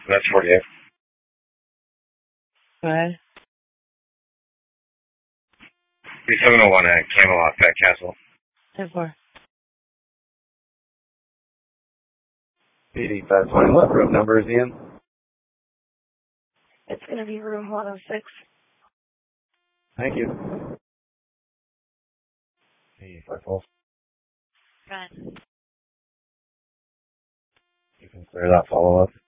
That's 48. Go ahead. 3701 at Camelot, Pet Castle. 10-4. 8520. What room number is he in? It's going to be room 106. Thank you. 85 false. Go ahead. You can clear that follow-up.